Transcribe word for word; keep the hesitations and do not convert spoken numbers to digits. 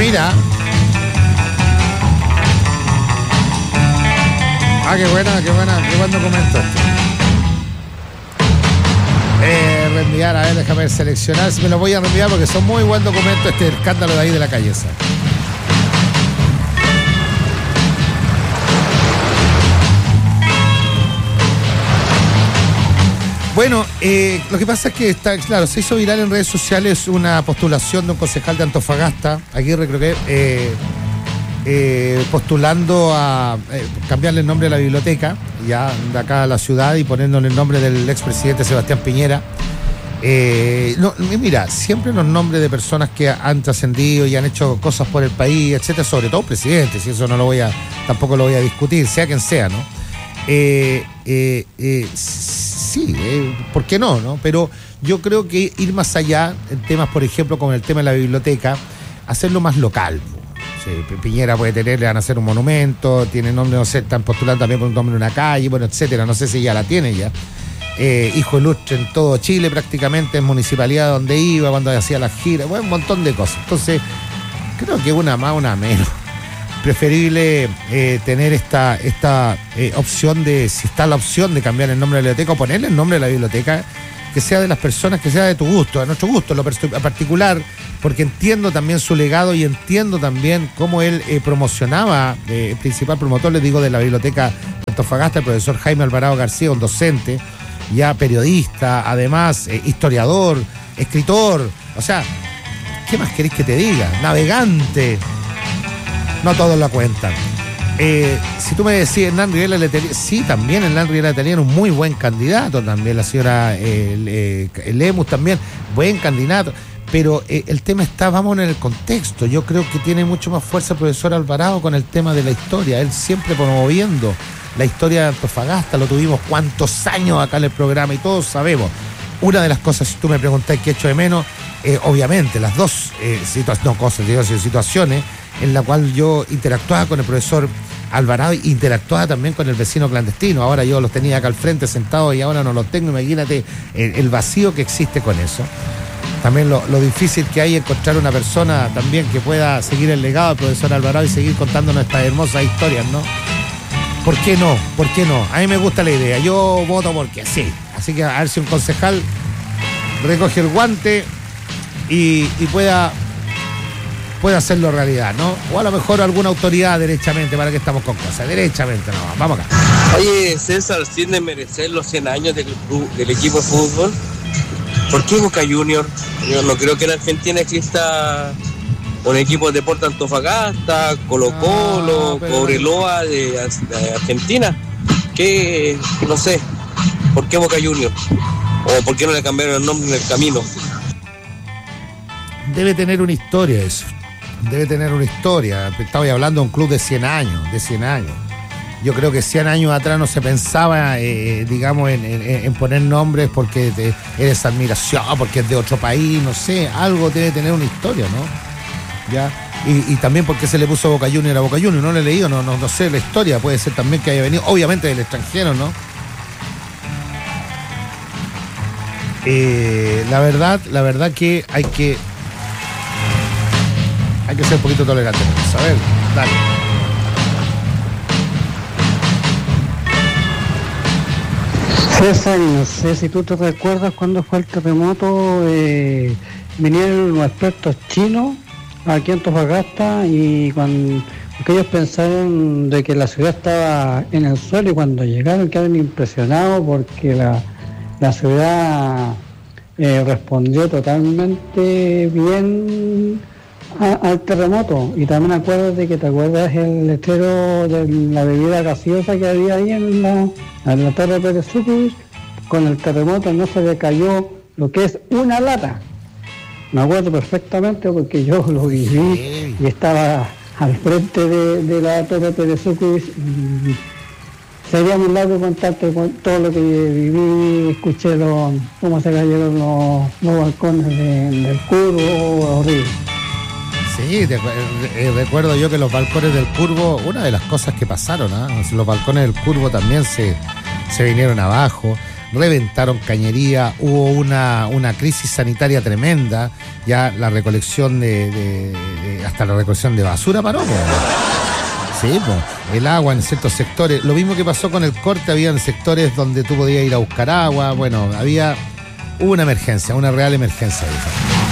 mira. Ah, qué buena, qué buena, qué buen documento este. Eh, reenviar, a ver, déjame seleccionar si me lo voy a reenviar porque son muy buen documento este escándalo de ahí de la calle esa. Bueno, eh, lo que pasa es que está, claro, se hizo viral en redes sociales una postulación de un concejal de Antofagasta, Aguirre creo que, eh, eh, postulando a eh, cambiarle el nombre a la biblioteca, ya de acá a la ciudad, y poniéndole el nombre del expresidente Sebastián Piñera. Eh, no, mira, siempre los nombres de personas que han trascendido y han hecho cosas por el país, etcétera, sobre todo presidentes, y eso no lo voy a, tampoco lo voy a discutir, sea quien sea, ¿no? Eh, eh, eh, sí, eh, ¿por qué no, no? Pero yo creo que ir más allá en temas, por ejemplo, como el tema de la biblioteca, hacerlo más local. Sí, Piñera puede tener, le van a hacer un monumento, tiene nombre, no sé, están postulando también por un nombre de una calle, bueno, etcétera, no sé si ya la tiene ya. Eh, hijo ilustre en todo Chile prácticamente, en municipalidad donde iba, cuando hacía las giras, bueno, un montón de cosas. Entonces, creo que una más, una menos. Preferible eh, tener esta, esta eh, opción de, si está la opción de cambiar el nombre de la biblioteca o ponerle el nombre de la biblioteca, que sea de las personas, que sea de tu gusto, de nuestro gusto, lo particular, porque entiendo también su legado y entiendo también cómo él eh, promocionaba, eh, el principal promotor, les digo, de la biblioteca de Antofagasta, el profesor Jaime Alvarado García, un docente, ya periodista, además eh, historiador, escritor, o sea, ¿qué más querés que te diga? Navegante. No todos la cuentan. Eh, si tú me decís Hernán Rivera Letelier, sí, también Hernán Rivera Letelier, un muy buen candidato también, la señora eh, eh, Lemus también, buen candidato, pero eh, el tema está, vamos en el contexto. Yo creo que tiene mucho más fuerza el profesor Alvarado con el tema de la historia, él siempre promoviendo la historia de Antofagasta, lo tuvimos cuántos años acá en el programa y todos sabemos. Una de las cosas, si tú me preguntás qué echo de menos, eh, obviamente las dos eh, situaciones, no cosas, digo, situaciones en la cual yo interactuaba con el profesor Alvarado, interactuaba también con el vecino clandestino. Ahora yo los tenía acá al frente sentados y ahora no los tengo. Imagínate el, el vacío que existe con eso. También lo, lo difícil que hay encontrar una persona también que pueda seguir el legado del profesor Alvarado y seguir contándonos estas hermosas historias, ¿no? ¿Por qué no? ¿Por qué no? A mí me gusta la idea. Yo voto porque sí. Así que a ver si un concejal recoge el guante y, y pueda... puede hacerlo realidad, ¿no? O a lo mejor alguna autoridad derechamente, para que estamos con cosas, derechamente, no, vamos acá. Oye, César, sin desmerecer los cien años del, del equipo de fútbol, ¿por qué Boca Junior? Yo no creo que en Argentina exista un equipo de Deportes Antofagasta, Colo Colo, ah, pero... Cobreloa de, de Argentina. ¿Qué? No sé, ¿por qué Boca Junior? ¿O por qué no le cambiaron el nombre en el camino? Debe tener una historia eso. Debe tener una historia. Estaba hablando de un club de cien años, de cien años. Yo creo que cien años atrás no se pensaba, eh, digamos, en, en, en poner nombres porque te, eres admiración, porque es de otro país, no sé, algo debe tener una historia, ¿no? Ya. Y, y también porque se le puso Boca Junior a Boca Junior, no lo he leído, no, no, no sé la historia, puede ser también que haya venido, obviamente del extranjero, ¿no? Eh, la verdad, la verdad que hay que hay que ser un poquito tolerante. A ver, dale. César, no sé si tú te recuerdas cuando fue el terremoto, eh, vinieron unos expertos chinos aquí en Antofagasta y cuando porque ellos pensaron de que la ciudad estaba en el suelo y cuando llegaron quedaron impresionados porque la, la ciudad eh, respondió totalmente bien a, al terremoto. Y también acuérdate que te acuerdas el letrero de la bebida gaseosa que había ahí en la, en la Torre Pérez Sucubis. Con el terremoto no se le cayó lo que es una lata. Me acuerdo perfectamente porque yo lo viví y estaba al frente de, de la Torre Pérez Sucubis. Sería muy largo contarte todo lo que viví, escuché los, cómo se cayeron los, los balcones de, del Curvo, horrible. Sí, te, eh, recuerdo yo que los balcones del Curvo, una de las cosas que pasaron, ¿eh? Los balcones del Curvo también se, se vinieron abajo. reventaron cañería, hubo una, una crisis sanitaria tremenda, ya la recolección de, de, de hasta la recolección de basura paró, po. Sí, po. El agua en ciertos sectores, lo mismo que pasó con el corte, había sectores donde tú podías ir a buscar agua, bueno, había hubo una emergencia, una real emergencia, dijo.